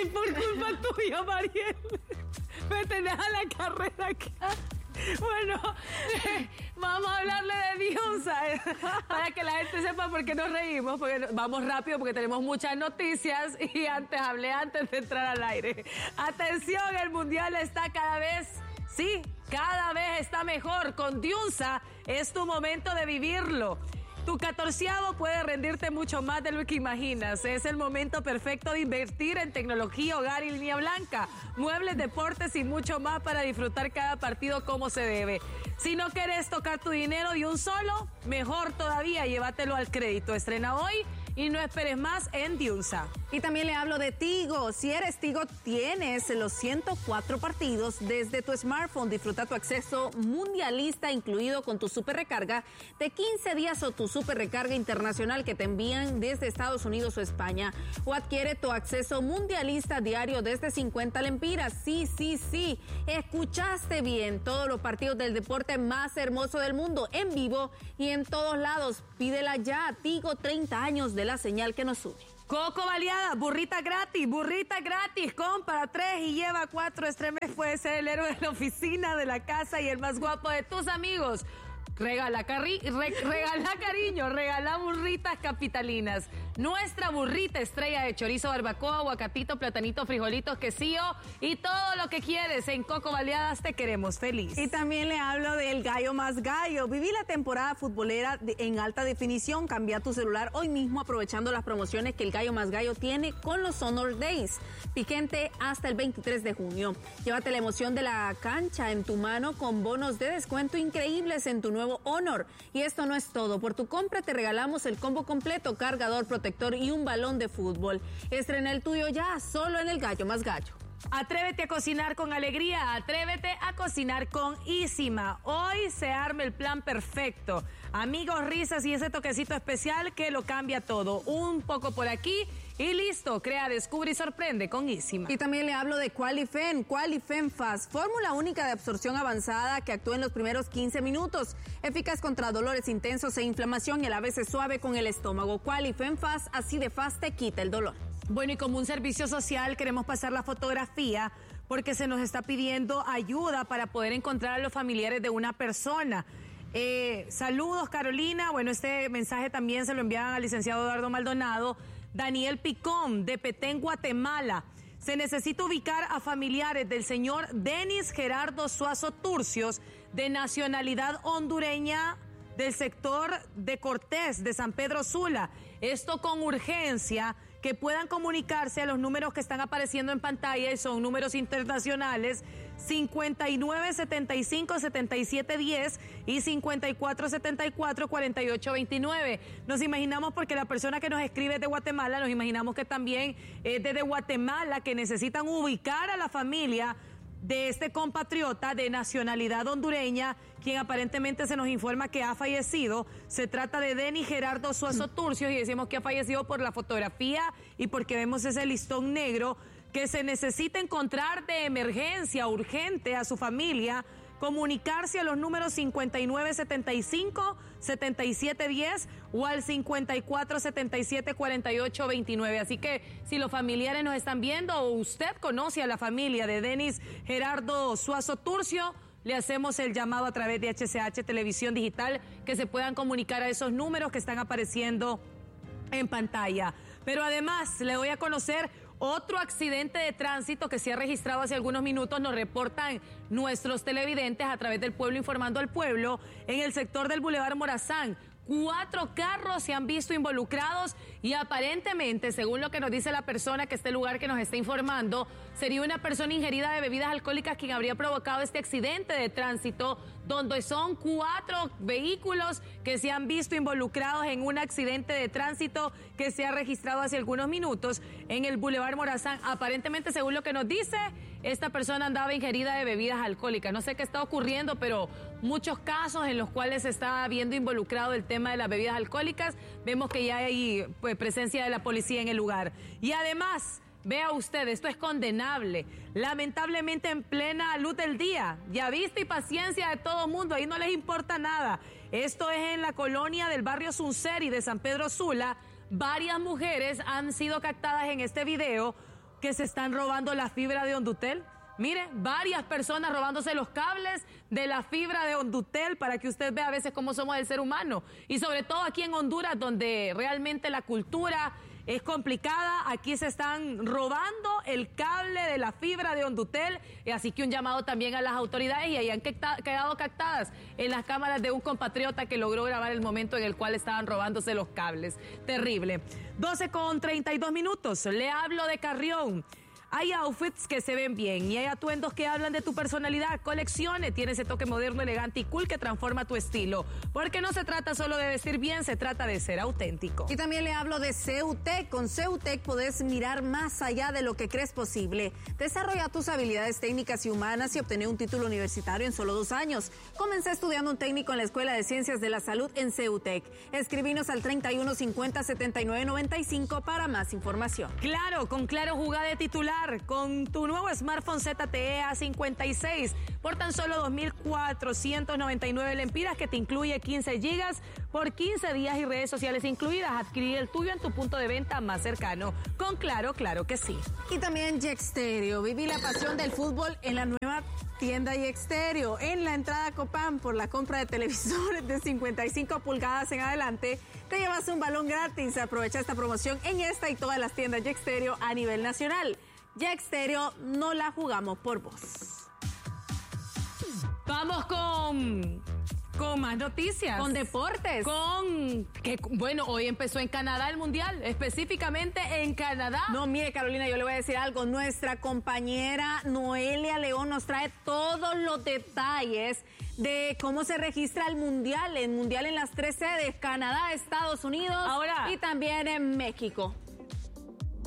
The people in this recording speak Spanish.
Y por culpa tuya, Mariel, me tenés a la carrera acá. Bueno, vamos a hablarle de Diunsa para que la gente sepa por qué nos reímos, porque vamos rápido porque tenemos muchas noticias y antes de entrar al aire. Atención, el mundial está cada vez está mejor. Con Diunsa es tu momento de vivirlo. Tu 14avo puede rendirte mucho más de lo que imaginas. Es el momento perfecto de invertir en tecnología, hogar y línea blanca, muebles, deportes y mucho más para disfrutar cada partido como se debe. Si no querés tocar tu dinero de un solo, mejor todavía, llévatelo al crédito. Estrena hoy y no esperes más en Diunsa. Y también le hablo de Tigo. Si eres Tigo, tienes los 104 partidos desde tu smartphone. Disfruta tu acceso mundialista incluido con tu super recarga de 15 días o tu super recarga internacional que te envían desde Estados Unidos o España. O adquiere tu acceso mundialista diario desde 50 lempiras. Sí. Escuchaste bien. Todos los partidos del deporte más hermoso del mundo en vivo y en todos lados. Pídela ya. Tigo, 30 años de la señal que nos une. Coco Baleada, burrita gratis, compra 3 y lleva 4. Este mes puede ser el héroe de la oficina, de la casa y el más guapo de tus amigos. Regala cariño, regala burritas capitalinas. Nuestra burrita estrella de chorizo, barbacoa, aguacatito, platanito, frijolitos, quesillo y todo lo que quieres. En Coco Baleadas te queremos feliz. Y también le hablo del Gallo Más Gallo. Viví la temporada futbolera en alta definición. Cambia tu celular hoy mismo aprovechando las promociones que el Gallo Más Gallo tiene con los Honor Days. Vigente hasta el 23 de junio. Llévate la emoción de la cancha en tu mano con bonos de descuento increíbles en tu nuevo Honor. Y esto no es todo. Por tu compra te regalamos el combo completo, cargador, protector y un balón de fútbol. Estrena el tuyo ya, solo en el Gallo Más Gallo. Atrévete a cocinar con alegría, atrévete a cocinar con Isima. Hoy se arma el plan perfecto. Amigos, risas y ese toquecito especial que lo cambia todo. Un poco por aquí y listo. Crea, descubre y sorprende con Isima. Y también le hablo de Qualifen Fast, fórmula única de absorción avanzada que actúa en los primeros 15 minutos. Eficaz contra dolores intensos e inflamación y a la vez es suave con el estómago. Qualifen Fast, así de fast te quita el dolor. Bueno, y como un servicio social queremos pasar la fotografía porque se nos está pidiendo ayuda para poder encontrar a los familiares de una persona. Saludos, Carolina. Bueno, este mensaje también se lo enviaban al licenciado Eduardo Maldonado. Daniel Picón, de Petén, Guatemala. Se necesita ubicar a familiares del señor Denis Gerardo Suazo Turcios, de nacionalidad hondureña, del sector de Cortés, de San Pedro Sula. Esto con urgencia, que puedan comunicarse a los números que están apareciendo en pantalla y son números internacionales 5975-7710 y 5474-4829. Nos imaginamos, porque la persona que nos escribe es de Guatemala, nos imaginamos que también es desde Guatemala, que necesitan ubicar a la familia de este compatriota de nacionalidad hondureña, quien aparentemente se nos informa que ha fallecido. Se trata de Denis Gerardo Suazo Turcios y decimos que ha fallecido por la fotografía y porque vemos ese listón negro, que se necesita encontrar de emergencia, urgente, a su familia. Comunicarse a los números 5975-7710 o al 5477-4829. Así que si los familiares nos están viendo o usted conoce a la familia de Denis Gerardo Suazo Turcio, le hacemos el llamado a través de HCH Televisión Digital, que se puedan comunicar a esos números que están apareciendo en pantalla. Pero además le doy a conocer otro accidente de tránsito que se ha registrado hace algunos minutos. Nos reportan nuestros televidentes a través del Pueblo Informando al Pueblo, en el sector del Boulevard Morazán. 4 carros se han visto involucrados y aparentemente, según lo que nos dice la persona que este lugar que nos está informando, sería una persona ingerida de bebidas alcohólicas quien habría provocado este accidente de tránsito, donde son 4 vehículos que se han visto involucrados en un accidente de tránsito que se ha registrado hace algunos minutos en el Boulevard Morazán. Aparentemente, según lo que nos dice, esta persona andaba ingerida de bebidas alcohólicas. No sé qué está ocurriendo, pero muchos casos en los cuales se está viendo involucrado el tema de las bebidas alcohólicas. Vemos que ya hay presencia de la policía en el lugar. Y además, vea usted, esto es condenable. Lamentablemente, en plena luz del día, ya vista y paciencia de todo mundo, ahí no les importa nada. Esto es en la colonia del barrio Sunseri de San Pedro Sula. Varias mujeres han sido captadas en este video que se están robando la fibra de Hondutel. Mire, varias personas robándose los cables de la fibra de Hondutel para que usted vea a veces cómo somos el ser humano. Y sobre todo aquí en Honduras, donde realmente la cultura es complicada, aquí se están robando el cable de la fibra de Hondutel, así que un llamado también a las autoridades, y ahí han quedado captadas en las cámaras de un compatriota que logró grabar el momento en el cual estaban robándose los cables. Terrible. 12:32. Le hablo de Carrión. Hay outfits que se ven bien y hay atuendos que hablan de tu personalidad. Coleccione, tiene ese toque moderno, elegante y cool que transforma tu estilo. Porque no se trata solo de vestir bien, se trata de ser auténtico. Y también le hablo de CEUTEC. Con CEUTEC podés mirar más allá de lo que crees posible. Desarrolla tus habilidades técnicas y humanas y obtener un título universitario en solo 2 años. Comencé estudiando un técnico en la Escuela de Ciencias de la Salud en CEUTEC. Escribinos al 3150-7995 para más información. Claro, con Claro jugá de titular. Con tu nuevo smartphone ZTE A56 por tan solo 2.499 lempiras, que te incluye 15 gigas por 15 días y redes sociales incluidas. Adquirir el tuyo en tu punto de venta más cercano. Con Claro, claro que sí. Y también Yexterio. Viví la pasión del fútbol en la nueva tienda Yexterio. En la entrada Copán, por la compra de televisores de 55 pulgadas en adelante, te llevas un balón gratis. Aprovecha esta promoción en esta y todas las tiendas Yexterio a nivel nacional. Yexterio, no la jugamos por vos. Vamos con más noticias. Con deportes. Bueno, hoy empezó en Canadá el Mundial, específicamente en Canadá. No, mire, Carolina, yo le voy a decir algo. Nuestra compañera Noelia León nos trae todos los detalles de cómo se registra el Mundial en las 3 sedes, Canadá, Estados Unidos y también en México.